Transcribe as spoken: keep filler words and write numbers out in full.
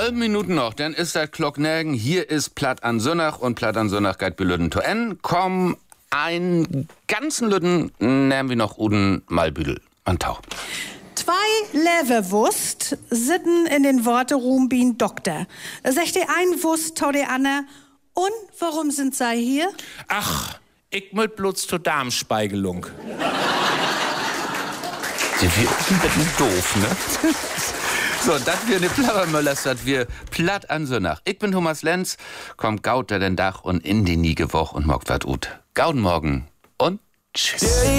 Halb Minuten noch, dann ist der Glocknägen. Hier ist Platt an Sonnach und Platt an Sonnach geht Lüden to en. Komm, einen ganzen Lüden nehmen wir noch Uden Malbüdel an Tau. Zwei Leverwurst sitten in den Worteruhm bin Doktor. Sagt die ein Wurst, tau die Anne. Und warum sind sie hier? Ach, ich möcht bloß zur Darmspeigelung. Sind wir ein bisschen doof, ne? So, das wir ne Plappermöllers, das wir Platt an Sonnach. Ich bin Thomas Lenz, kommt gaut der den Dach und in die Niege Woch und mockt wat ut. Gauden morgen und tschüss.